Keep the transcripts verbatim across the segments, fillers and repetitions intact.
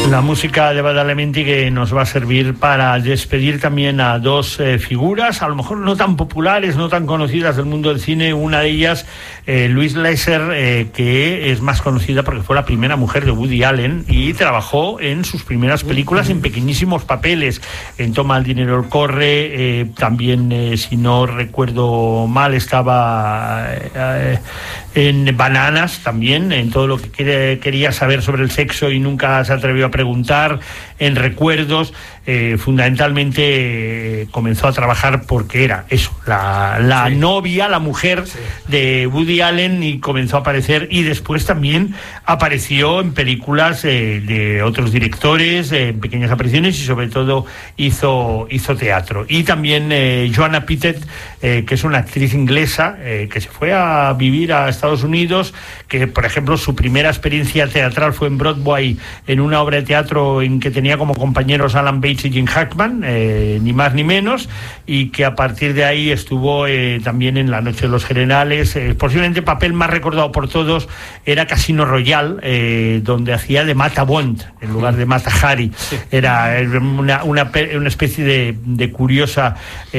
La música de Badalamenti que nos va a servir para despedir también a dos eh, figuras, a lo mejor no tan populares, no tan conocidas del mundo del cine. Una de ellas, eh, Louise Leisser, eh, que es más conocida porque fue la primera mujer de Woody Allen y trabajó en sus primeras películas en pequeñísimos papeles. En Toma el dinero corre, eh, también, eh, si no recuerdo mal, estaba eh, en Bananas también, en todo lo que quiere, quería saber sobre el sexo y nunca se atrevió a preguntar, en Recuerdos. Eh, fundamentalmente eh, comenzó a trabajar porque era eso, la, la sí. novia, la mujer sí. de Woody Allen, y comenzó a aparecer, y después también apareció en películas eh, de otros directores, eh, en pequeñas apariciones, y sobre todo hizo, hizo teatro. Y también eh, Joanna Pettet, eh, que es una actriz inglesa eh, que se fue a vivir a Estados Unidos, que por ejemplo su primera experiencia teatral fue en Broadway, en una obra de teatro en que tenía como compañeros Alan Bates y Jim Hackman, eh, ni más ni menos, y que a partir de ahí estuvo eh, también en La noche de los generales. Eh, posiblemente el papel más recordado por todos era Casino Royale, eh, donde hacía de Mata Bond en lugar de Mata Hari. Era una, una, una especie de, de curiosa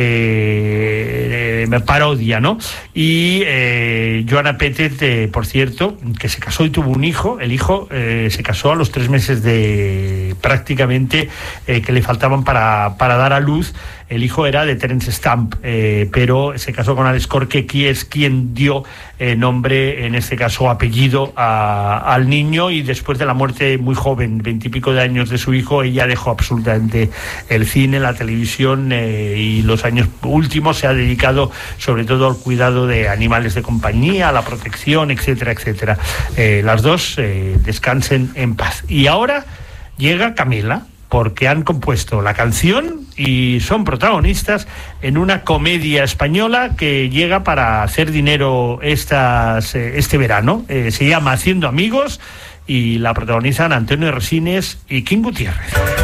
eh, eh, parodia, ¿no? Y eh, Joanna Pettet, eh, por cierto, que se casó y tuvo un hijo. El hijo eh, se casó a los tres meses de prácticamente eh, que le faltaban para, para dar a luz. El hijo era de Terence Stamp, eh, pero se casó con Alex Corke, que es quien dio eh, nombre, en este caso apellido, a, al niño. Y después de la muerte muy joven, veintipico de años, de su hijo, ella dejó absolutamente el cine, la televisión, eh, y los años últimos se ha dedicado sobre todo al cuidado de animales de compañía, a la protección, etcétera, etcétera. Eh, las dos eh, descansen en paz. Y ahora llega Camila, porque han compuesto la canción y son protagonistas en una comedia española que llega para hacer dinero estas, eh, este verano. Eh, se llama Haciendo Amigos y la protagonizan Antonio Resines y Kim Gutiérrez.